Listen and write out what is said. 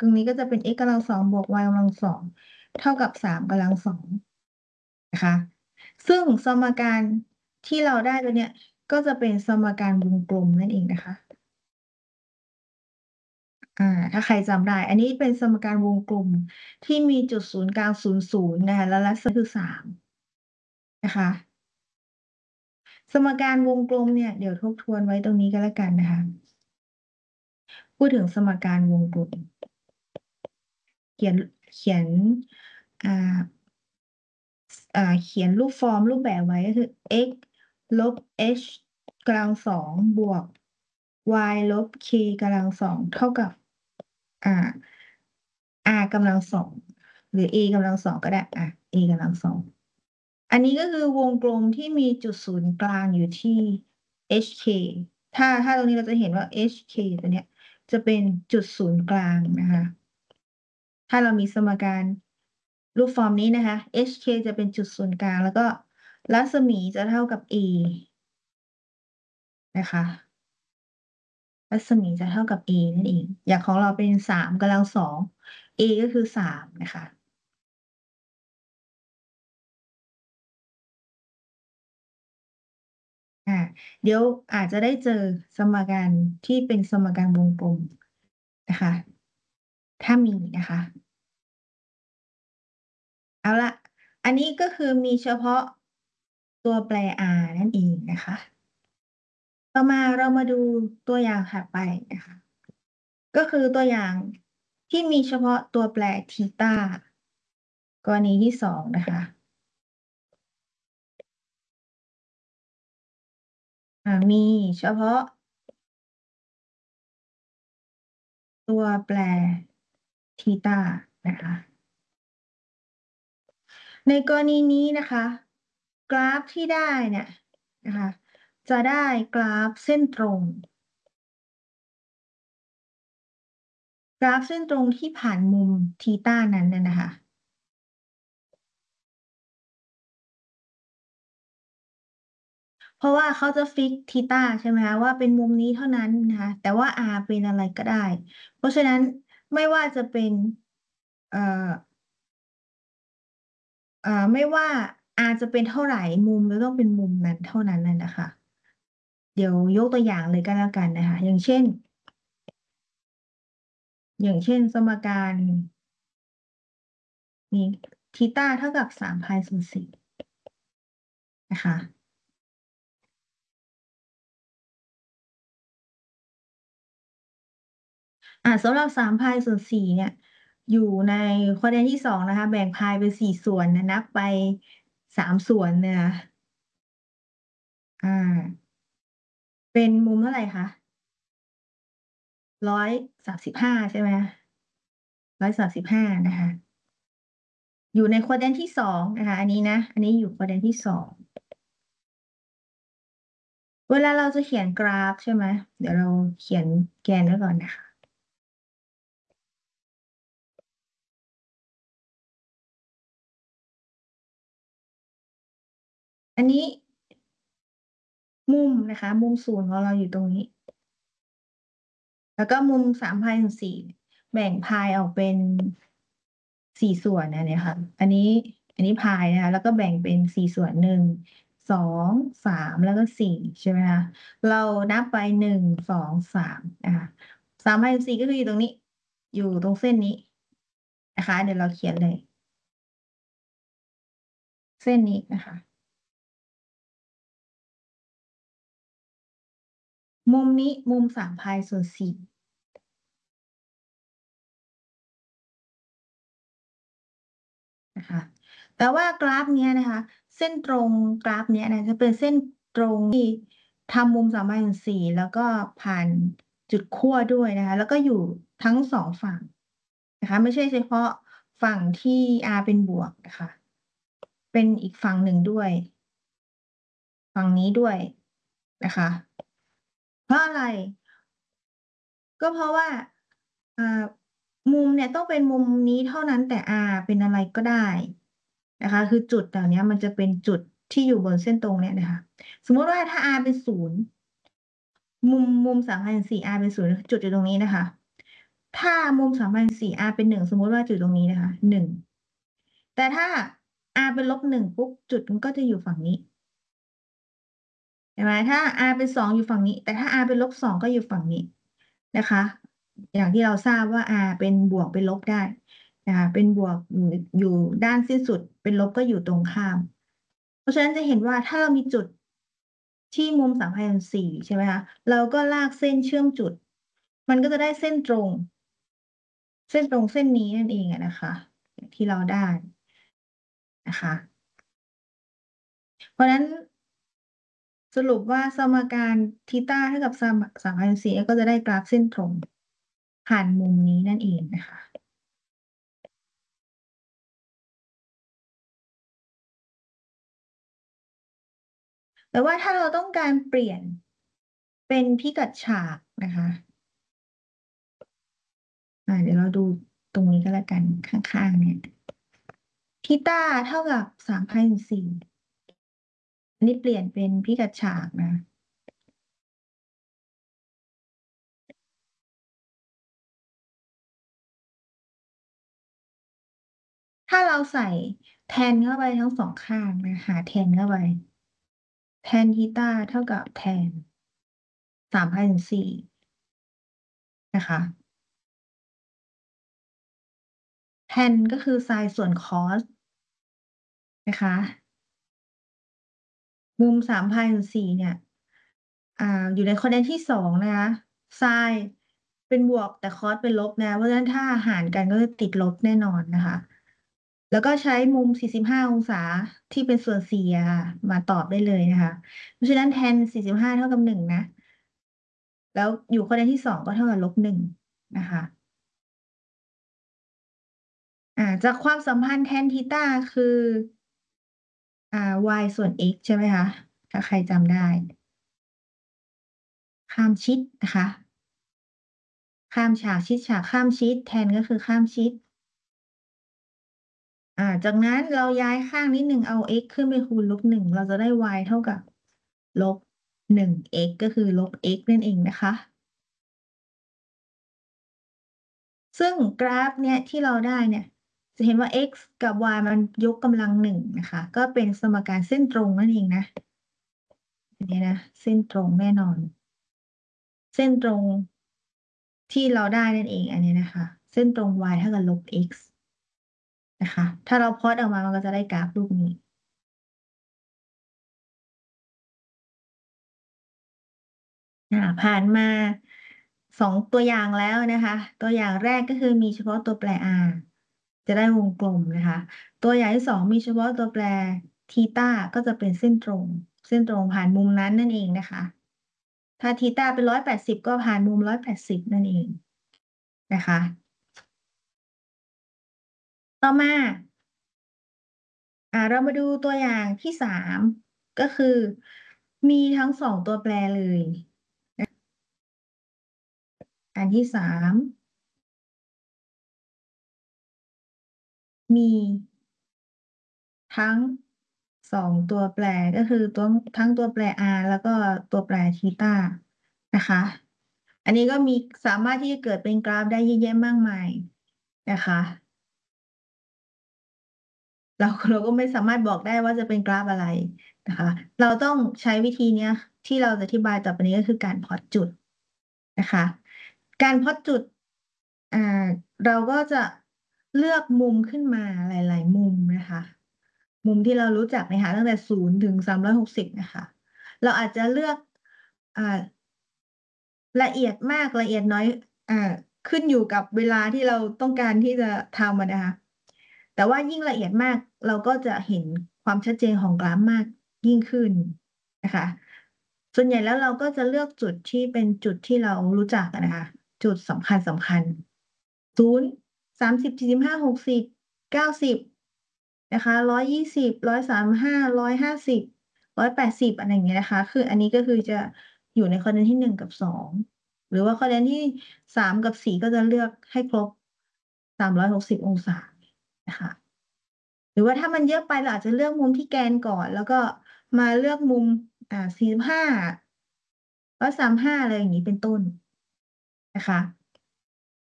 ตรงนี้ก็จะเป็น x กำลังสองบวก y กำลังสองเท่ากับ3กำลังสองนะคะซึ่งสมการที่เราได้ตัวเนี้ยก็จะเป็นสมการวงกลมนั่นเองนะคะถ้าใครจำได้อันนี้เป็นสมการวงกลมที่มีจุดศูนย์กลาง00นะคะแล้วลักษณะคือ3นะคะสมการวงกลมเนี่ยเดี๋ยวทบทวนไว้ตรงนี้ก็แล้วกันนะคะพูดถึงสมการวงกลมเขียนอ่าเขียนรูปฟอร์มรูปแบบไว้ก็คือ x ลบ h กำลังสองบวก y ลบ k กำลังสองเท่ากับอ่า r กำลังสองหรือ a กำลังสองก็ได้a กำลังสองอันนี้ก็คือวงกลมที่มีจุดศูนย์กลางอยู่ที่ hk ถ้าตรงนี้เราจะเห็นว่า hk ตัวเนี้ยจะเป็นจุดศูนย์กลางนะคะถ้าเรามีสมการรูปฟอร์มนี้นะคะ hk จะเป็นจุดศูนย์กลางแล้วก็รัศมีจะเท่ากับ a นะคะรัศมีจะเท่ากับ a นั่นเองอย่างของเราเป็น3กำลังสอง a ก็คือ3นะคะอ่าเดี๋ยวอาจจะได้เจอสมการที่เป็นสมการวงกลมนะคะถ้ามีนะคะเอาละอันนี้ก็คือมีเฉพาะตัวแปร r นั่นเองนะคะต่อมาเรามาดูตัวอย่างถัดไปนะคะก็คือตัวอย่างที่มีเฉพาะตัวแปรทีตากรณีที่2นะคะมีเฉพาะตัวแปรทีตานะคะในกรณีนี้นะคะกราฟที่ได้เนี่ยนะคะจะได้กราฟเส้นตรงกราฟเส้นตรงที่ผ่านมุมทีตานั้นน่ะนะคะเพราะว่าเขาจะฟิกทีตาใช่ไหมคะว่าเป็นมุมนี้เท่านั้นนะคะแต่ว่า r เป็นอะไรก็ได้เพราะฉะนั้นไม่ว่าจะเป็นเอ่อ ไม่ว่าอาจจะเป็นเท่าไหร่มุมจะต้องเป็นมุมนั้นเท่านั้นน่ะนะคะเดี๋ยวยกตัวอย่างเลยก็แล้วกันนะคะอย่างเช่นสมการนี้ทีตาเท่ากับ3 พายส่วน 4นะคะสำหรับ3 พายส่วน 4เนี่ยอยู่ในควอเดรนที่2นะคะแบ่งพายเป็น4 ส่วนนะนับไป3 ส่วนเนี่ยนะอ่าเป็นมุมเท่าไหร่คะ135ใช่ไหม135นะคะอยู่ในควอเดรนที่2นะคะอันนี้นะอันนี้อยู่ควอเดรนที่2 เวลาเราจะเขียนกราฟใช่ไหมเดี๋ยวเราเขียนแกนไว้ก่อนนะคะอันนี้มุมนะคะมุมศูนย์ของเราอยู่ตรงนี้แล้วก็มุม3 พายส่วน 4แบ่งพายออกเป็น4 ส่วนนะเนี่ยค่ะอันนี้พายนะคะแล้วก็แบ่งเป็น4 ส่วน1 2 3แล้วก็4ใช่ไหมคะเรานับไป1 2 3นะคะ3 พายส่วน 4ก็คืออยู่ตรงนี้อยู่ตรงเส้นนี้นะคะเดี๋ยวเราเขียนเลยเส้นนี้นะคะ มุมนี้มุม3 พายส่วน 4นะคะแต่ว่ากราฟเนี้ยนะคะเส้นตรงกราฟเนี้ยนะจะเป็นเส้นตรงที่ทำมุม3 พายส่วน 4แล้วก็ผ่านจุดขั้วด้วยนะคะแล้วก็อยู่ทั้ง2 ฝั่งนะคะไม่ใช่เฉพาะฝั่งที่ r เป็นบวกนะคะเป็นอีกฝั่งหนึ่งด้วยฝั่งนี้ด้วยนะคะเพราะอะไรก็เพราะว่าอ่ามุมเนี่ยต้องเป็นมุมนี้เท่านั้นแต่ r เป็นอะไรก็ได้ นะคะคือจุดเหล่านี้มันจะเป็นจุดที่อยู่บนเส้นตรงเนี่ยนะคะสมมติว่าถ้า r เป็นศูนย์มุม3 พายส่วน 4 r เป็นศูนย์จุดอยู่ตรงนี้นะคะถ้ามุม3,004 r เป็น1สมมุติว่าจุดตรงนี้นะคะ1แต่ถ้า r เป็น-1ปุ๊บจุดมันก็จะอยู่ฝั่งนี้เห็นไหมถ้า r เป็น2อยู่ฝั่งนี้แต่ถ้า r เป็น-2ก็อยู่ฝั่งนี้นะคะอย่างที่เราทราบว่า r เป็นบวกเป็นลบได้นะคะเป็นบวกอยู่ด้านสิ้นสุดเป็นลบก็อยู่ตรงข้ามเพราะฉะนั้นจะเห็นว่าถ้าเรามีจุดที่มุม3,004ใช่ไหมคะเราก็ลากเส้นเชื่อมจุดมันก็จะได้เส้นตรงเส้นนี้นั่นเองอะนะคะที่เราได้นะคะเพราะฉะนั้นสรุปว่าสมการทีตาเท่ากับ3,004ก็จะได้กราฟเส้นตรงผ่านมุมนี้นั่นเองนะคะแต่ว่าถ้าเราต้องการเปลี่ยนเป็นพิกัดฉากนะคะเดี๋ยวเราดูตรงนี้ก็แล้วกันข้างๆเนี่ยทีตาเท่ากับ3,004อันนี้เปลี่ยนเป็นพิกัดฉากนะถ้าเราใส่แทนเข้าไปทั้งสองข้างนะหาแทนเข้าไปแทนทีตาเท่ากับแทน3,004นะคะแทนก็คือไซน์ส่วนคอสนะคะมุม3,004เนี่ยอ่าอยู่ในคอร์ดิเนตที่2นะคะไซน์เป็นบวกแต่คอสเป็นลบนะเพราะฉะนั้นถ้าหารกันก็จะติดลบแน่นอนนะคะแล้วก็ใช้มุม45องศาที่เป็นส่วน4อะค่ะมาตอบได้เลยนะคะเพราะฉะนั้นแทน45เท่ากับ1นะแล้วอยู่คอร์ดิเนตที่2ก็เท่ากับ-1นะคะจากความสัมพันธ์แทนทีตาคือy ส่วน x ใช่ไหมคะถ้าใครจำได้ข้ามชิดนะคะข้ามฉากชิดฉากข้ามชิดแทนก็คือข้ามชิดจากนั้นเราย้ายข้างนิดหนึ่งเอา x ขึ้นไปคูณ-1เราจะได้ y เท่ากับ-1 x ก็คือ-x นั่นเองนะคะซึ่งกราฟเนี่ยที่เราได้เนี่ยจะเห็นว่า x กับ y มันยกกำลัง1นะคะก็เป็นสมการเส้นตรงนั่นเองนะอันนี้นะเส้นตรงแน่นอนเส้นตรงที่เราได้นั่นเองอันนี้นะคะเส้นตรง y เท่ากับ-x นะคะถ้าเราพลอตออกมามันก็จะได้กราฟรูปนี้ผ่านมา2 ตัวอย่างแล้วนะคะตัวอย่างแรกก็คือมีเฉพาะตัวแปร r จะได้วงกลมนะคะตัวอย่างที่2มีเฉพาะตัวแปรทีตาก็จะเป็นเส้นตรงผ่านมุมนั้นนั่นเองนะคะถ้าทีตาเป็น180ก็ผ่านมุม180นั่นเองนะคะต่อมาเรามาดูตัวอย่างที่3ก็คือมีทั้ง2 ตัวแปรเลยอันที่3มีทั้ง2 ตัวแปรก็คือทั้งตัวแปร r แล้วก็ตัวแปรทีตานะคะอันนี้ก็มีสามารถที่จะเกิดเป็นกราฟได้เยอะแยะมากมายนะคะเราก็ไม่สามารถบอกได้ว่าจะเป็นกราฟอะไรนะคะเราต้องใช้วิธีเนี้ยที่เราจะอธิบายต่อไปนี้ก็คือการพลอตจุดนะคะการพลอตจุดอ่าเราก็จะเลือกมุมขึ้นมาหลายๆมุมนะคะมุมที่เรารู้จักนะคะตั้งแต่0 ถึง 360นะคะเราอาจจะเลือกอ่าละเอียดมากละเอียดน้อยอ่าขึ้นอยู่กับเวลาที่เราต้องการที่จะทำมันนะคะแต่ว่ายิ่งละเอียดมากเราก็จะเห็นความชัดเจนของกราฟมากยิ่งขึ้นนะคะส่วนใหญ่แล้วเราก็จะเลือกจุดที่เป็นจุดที่เรารู้จักอะนะคะจุดสำคัญ030456090นะคะ120 135150 180อะไรอย่างเงี้ยนะคะคืออันนี้ก็คือจะอยู่ในคอนเทนต์ที่1 กับ 2หรือว่าคอนเทนต์ที่3 กับ 4ก็จะเลือกให้ครบ360องศานะคะหรือว่าถ้ามันเยอะไปเราอาจจะเลือกมุมที่แกนก่อนแล้วก็มาเลือกมุม45 135อะไรอย่างนี้เป็นต้นนะคะ